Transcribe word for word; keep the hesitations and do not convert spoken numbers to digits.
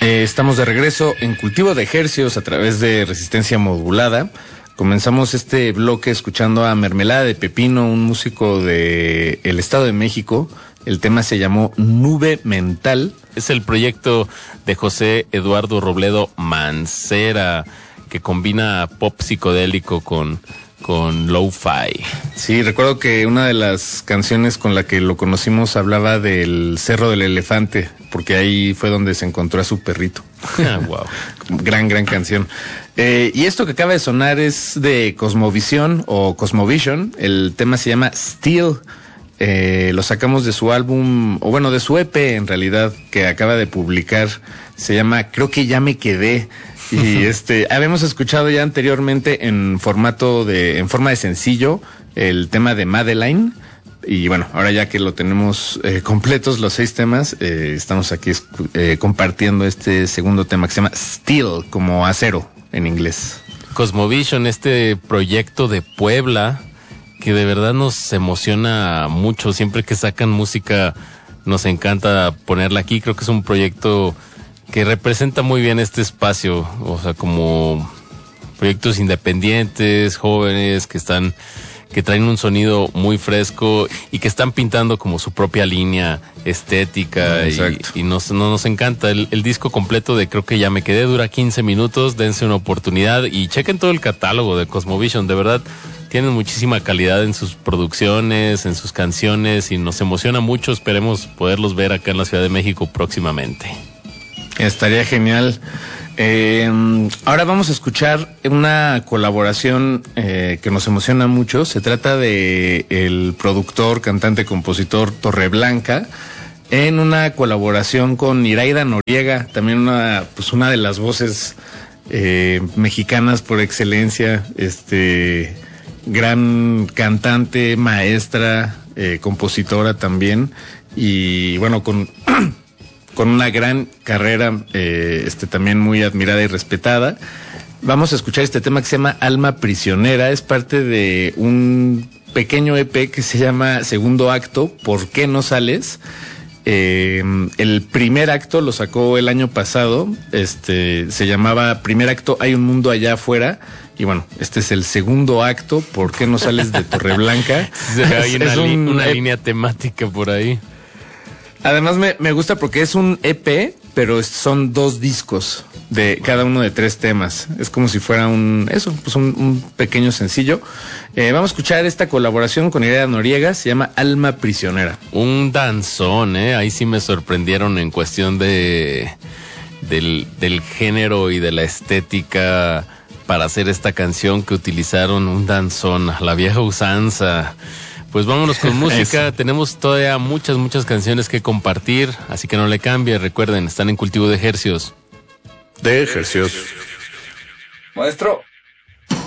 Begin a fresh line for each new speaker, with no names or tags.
Eh, estamos de regreso en Cultivo de Hercios a través de Resistencia Modulada. Comenzamos este bloque escuchando a Mermelada de Pepino, un músico de el Estado de México. El tema se llamó Nube Mental.
Es el proyecto de José Eduardo Robledo Mancera, que combina pop psicodélico con, con lo-fi.
Sí, recuerdo que una de las canciones con la que lo conocimos hablaba del Cerro del Elefante, porque ahí fue donde se encontró a su perrito.
Ah, wow.
Gran, gran canción. Eh, y esto que acaba de sonar es de Cosmovisión o Cosmovision. El tema se llama Still. Eh, lo sacamos de su álbum, o bueno, de su E P en realidad, que acaba de publicar. Se llama Creo que ya me quedé. Y este, habíamos escuchado ya anteriormente en formato de, en forma de sencillo, el tema de Madeline. Y bueno, ahora ya que lo tenemos eh, completos los seis temas, eh, estamos aquí eh, compartiendo este segundo tema que se llama Steel, como acero en inglés.
Cosmovision, este proyecto de Puebla, que de verdad nos emociona mucho. Siempre que sacan música nos encanta ponerla aquí. Creo que es un proyecto que representa muy bien este espacio, o sea, como proyectos independientes, jóvenes, que están, que traen un sonido muy fresco y que están pintando como su propia línea estética.
Exacto.
y, y nos, no, nos encanta. El, el disco completo de Creo que ya me quedé dura quince minutos, dense una oportunidad y chequen todo el catálogo de Cosmovision, de verdad. Tienen muchísima calidad en sus producciones, en sus canciones y nos emociona mucho. Esperemos poderlos ver acá en la Ciudad de México próximamente.
Estaría genial. Eh, ahora vamos a escuchar una colaboración eh, que nos emociona mucho. Se trata de el productor, cantante, compositor Torreblanca, en una colaboración con Iraida Noriega, también una, pues una de las voces eh, mexicanas por excelencia, este gran cantante, maestra, eh, compositora también, y bueno, con con una gran carrera, eh, este también muy admirada y respetada. Vamos a escuchar este tema que se llama Alma Prisionera. Es parte de un pequeño E P que se llama Segundo Acto, ¿Por qué no sales? Eh, el primer acto lo sacó el año pasado, este se llamaba Primer Acto, Hay un mundo allá afuera. Y bueno, este es el segundo acto, ¿Por qué no sales de Torreblanca?
Sí, hay una,
es un,
li- una línea temática por ahí.
Además me, me gusta porque es un E P, pero son dos discos de cada uno de tres temas. Es como si fuera un, eso, pues un, un pequeño sencillo. Eh, vamos a escuchar esta colaboración con Iraida Noriega, se llama Alma Prisionera.
Un danzón, ¿eh? Ahí sí me sorprendieron en cuestión de del, del género y de la estética para hacer esta canción que utilizaron. Un danzón, a la vieja usanza. Pues vámonos con música. Tenemos todavía muchas, muchas canciones que compartir, así que no le cambie. Recuerden, están en Cultivo de Hercios.
De Hercios.
Maestro.